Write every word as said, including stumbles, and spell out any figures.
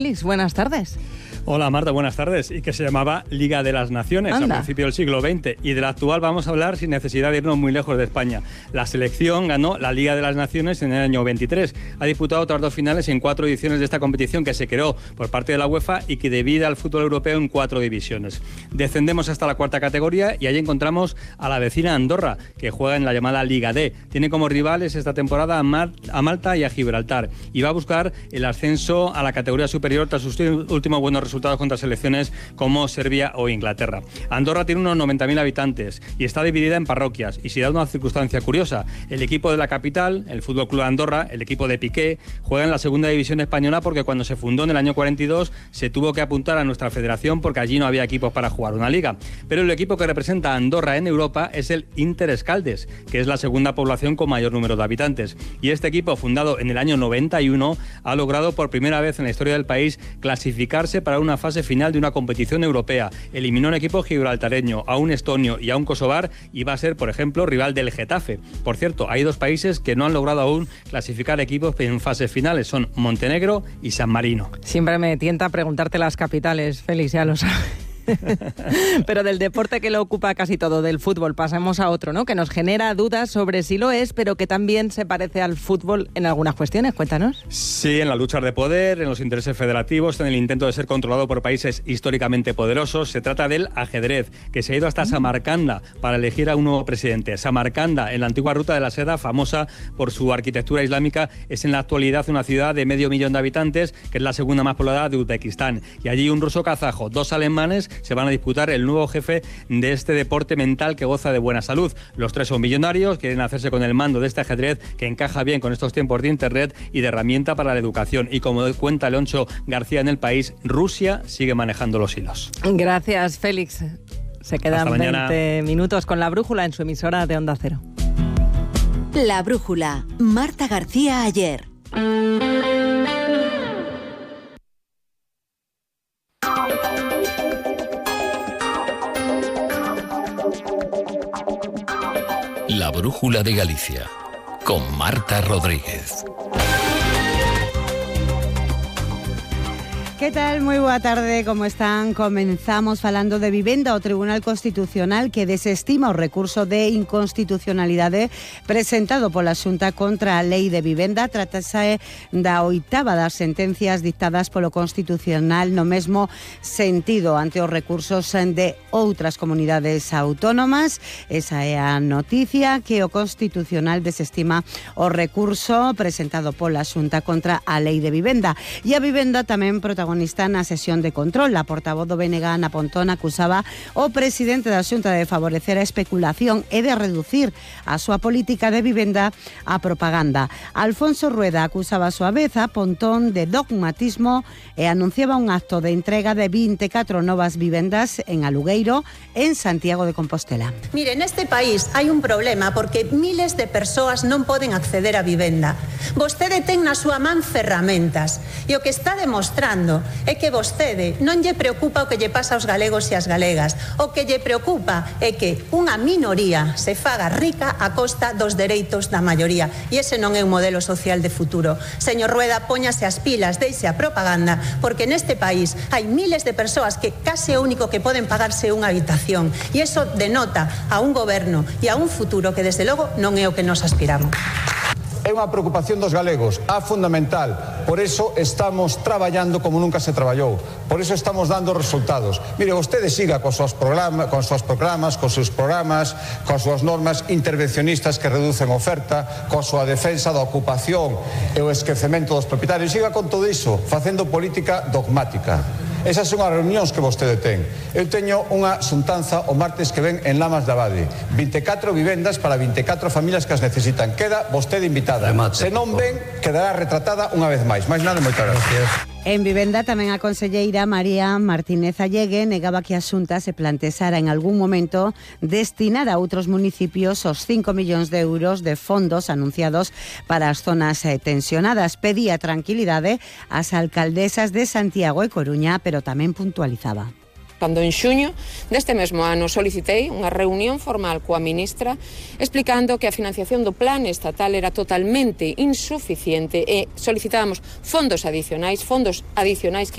Félix, buenas tardes. Hola Marta, buenas tardes. Y que se llamaba Liga de las Naciones Anda. a principios del siglo veinte. Y de la actual vamos a hablar sin necesidad de irnos muy lejos de España. La selección ganó la Liga de las Naciones en el año veintitrés. Ha disputado otras dos finales en cuatro ediciones de esta competición que se creó por parte de la UEFA y que divide al fútbol europeo en cuatro divisiones. Descendemos hasta la cuarta categoría y allí encontramos a la vecina Andorra, que juega en la llamada Liga D. Tiene como rivales esta temporada a, Mar- a Malta y a Gibraltar. Y va a buscar el ascenso a la categoría superior tras sus últimos buenos resultados contra selecciones como Serbia o Inglaterra. Andorra tiene unos noventa mil habitantes y está dividida en parroquias. Y si da una circunstancia curiosa, el equipo de la capital, el Fútbol Club Andorra, el equipo de Piqué, juega en la segunda división española porque cuando se fundó en el año cuarenta y dos se tuvo que apuntar a nuestra federación porque allí no había equipos para jugar una liga. Pero el equipo que representa a Andorra en Europa es el Inter Escaldes, que es la segunda población con mayor número de habitantes. Y este equipo, fundado en el año noventa y uno, ha logrado por primera vez en la historia del país clasificarse para una fase final de una competición europea. Eliminó a un equipo gibraltareño, a un estonio y a un kosovar y va a ser, por ejemplo, rival del Getafe. Por cierto, hay dos países que no han logrado aún clasificar equipos en fases finales. Son Montenegro y San Marino. Siempre me tienta preguntarte las capitales, Félix, ya lo sabes. Pero del deporte que lo ocupa casi todo, del fútbol, pasamos a otro, ¿no? Que nos genera dudas sobre si lo es, pero que también se parece al fútbol en algunas cuestiones. Cuéntanos. Sí, en las luchas de poder, en los intereses federativos, en el intento de ser controlado por países históricamente poderosos. Se trata del ajedrez, que se ha ido hasta Samarcanda para elegir a un nuevo presidente. Samarcanda, en la antigua Ruta de la Seda, famosa por su arquitectura islámica, es en la actualidad una ciudad de medio millón de habitantes, que es la segunda más poblada de Uzbekistán. Y allí un ruso kazajo, dos alemanes, se van a disputar el nuevo jefe de este deporte mental que goza de buena salud. Los tres son millonarios, quieren hacerse con el mando de este ajedrez que encaja bien con estos tiempos de internet y de herramienta para la educación. Y como cuenta Leoncho García en El País, Rusia sigue manejando los hilos. Gracias, Félix. Se quedan veinte minutos con La Brújula en su emisora de Onda Cero. La Brújula. Marta García Ayer. La Brújula de Galicia, con Marta Rodríguez. Que tal? Moi boa tarde, como están? Comenzamos falando de vivenda. O Tribunal Constitucional que desestima o recurso de inconstitucionalidade presentado pola Xunta contra a Lei de Vivenda. Trátase da oitava das sentencias dictadas polo Constitucional no mesmo sentido ante os recursos de outras comunidades autónomas. Esa é a noticia, que o Constitucional desestima o recurso presentado pola Xunta contra a Lei de Vivenda. E a vivenda tamén protagonista na sesión de control. A portavoz do B N G, Ana Pontón, acusaba o presidente da Xunta de favorecer a especulación e de reducir a súa política de vivenda a propaganda. Alfonso Rueda acusaba a súa vez a Pontón de dogmatismo e anunciaba un acto de entrega de vinte e catro novas vivendas en Alugueiro, en Santiago de Compostela. Mire, neste país hai un problema porque miles de persoas non poden acceder a vivenda. Vostede ten na súa man ferramentas e o que está demostrando é que vostede non lle preocupa o que lle pasa aos galegos e as galegas. O que lle preocupa é que unha minoría se faga rica a costa dos dereitos da maioría. E ese non é un modelo social de futuro. Señor Rueda, póñase as pilas, deixe a propaganda, porque neste país hai miles de persoas que case o único que poden pagarse unha habitación. E iso denota a un goberno e a un futuro que desde logo non é o que nos aspiramos. É unha preocupación dos galegos, a fundamental. Por eso estamos traballando como nunca se traballou. Por eso estamos dando resultados. Mire, vostede siga cos seus programas, cos seus programas, cos seus programas, cos súas normas intervencionistas que reducen oferta, coa súa defensa da ocupación e o esquecemento dos propietarios. Siga con todo iso, facendo política dogmática. Esas son as reunións que vostede ten. Eu teño unha xuntanza o martes que ven en Lamas de Abade. vinte e catro vivendas para vinte e catro familias que as necesitan. Queda vostede invitada. Se non ven, quedará retratada unha vez máis. Mais nada, moitas gracias. En vivenda tamén a conselleira María Martínez Allegue negaba que a Xunta se plantexara en algún momento destinar a outros municipios os cinco millóns de euros de fondos anunciados para as zonas tensionadas. Pedía tranquilidade ás alcaldesas de Santiago e Coruña, pero tamén puntualizaba. Cando en xuño deste mesmo ano solicitei unha reunión formal coa ministra explicando que a financiación do plan estatal era totalmente insuficiente e solicitábamos fondos adicionais, fondos adicionais que